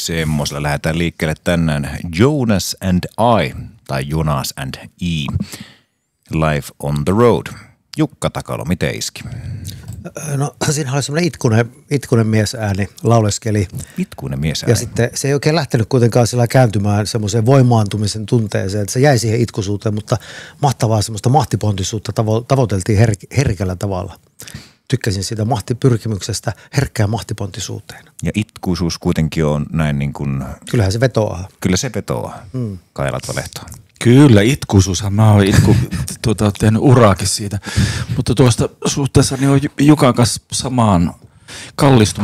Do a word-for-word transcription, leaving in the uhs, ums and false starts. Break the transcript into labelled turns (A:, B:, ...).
A: Semmoisella lähdetään liikkeelle tänään. Jonas and I, tai Jonas and I. Life on the road. Jukka Takalo, miten iski?
B: No siinä oli semmoinen itkunen, itkunen miesääni, lauleskeli.
A: Itkunen miesääni.
B: Ja sitten se ei oikein lähtenyt kuitenkaan sillä kääntymään semmoiseen voimaantumisen tunteeseen, että se jäi siihen itkuisuuteen, mutta mahtavaa semmoista mahtipontisuutta tavo- tavoiteltiin her- herkällä tavalla. Tykkäsin siitä mahtipyrkimyksestä herkkään mahtipontisuuteen.
A: Ja itkuisuus kuitenkin on näin niin kuin...
B: Kyllähän se vetoaa.
A: Kyllä se vetoaa. Mm. Kailatva Lehto.
C: Kyllä, itkuisuushan. Mä oon itku, tuota, tehnyt uraakin siitä. Mutta tuosta suhteessa niin on Jukan kanssa samaan kallistumaan.